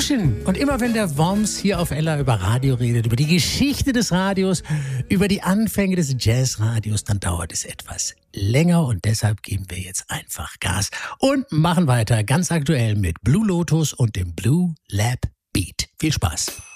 Hallöchen! Und immer wenn der Worms hier auf Ella über Radio redet, über die Geschichte des Radios, über die Anfänge des Jazzradios, dann dauert es etwas länger und deshalb geben wir jetzt einfach Gas und machen weiter, ganz aktuell mit Blue Lotus und dem Blue Lab Beat. Viel Spaß!